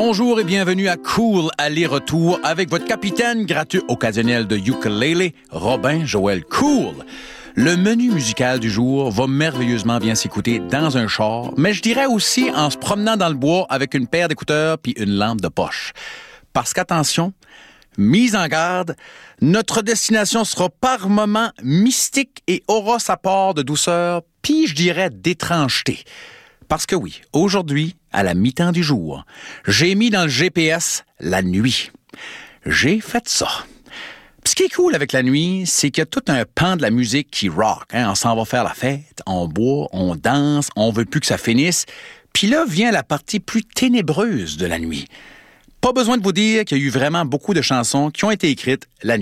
Bonjour et bienvenue à Cool Aller-Retour avec votre capitaine gratuit occasionnel de ukulélé, Robin Joël Cool. Le menu musical du jour va merveilleusement bien s'écouter dans un char, mais je dirais aussi en se promenant dans le bois avec une paire d'écouteurs puis une lampe de poche. Parce qu'attention, mise en garde, notre destination sera par moments mystique et aura sa part de douceur, puis je dirais d'étrangeté. Parce que oui, aujourd'hui, à la mi-temps du jour, j'ai mis dans le GPS la nuit. J'ai fait ça. Puis ce qui est cool avec la nuit, c'est qu'il y a tout un pan de la musique qui rock. On s'en va faire la fête, on boit, on danse, on veut plus que ça finisse. Puis là vient la partie plus ténébreuse de la nuit. Pas besoin de vous dire qu'il y a eu vraiment beaucoup de chansons qui ont été écrites la nuit.